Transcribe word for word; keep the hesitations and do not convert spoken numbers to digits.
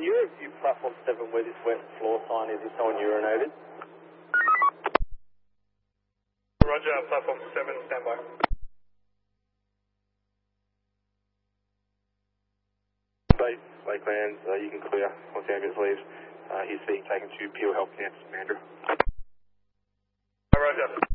can you review platform seven where this wet floor sign is if someone urinated? Roger, platform seven, stand by. Base, Lakelands, uh, you can clear once the ambulance leaves. Uh, he's being taken to Peel Health Campus, Mandurah. Roger.